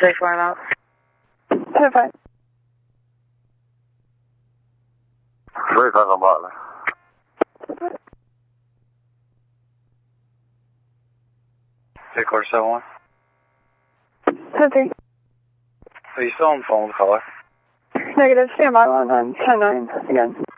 Take line out. 10-5. 35 on Butler. Take order 7-1. 10-3. Are you still on the phone with the caller? Negative. Stand by on 10-9 again.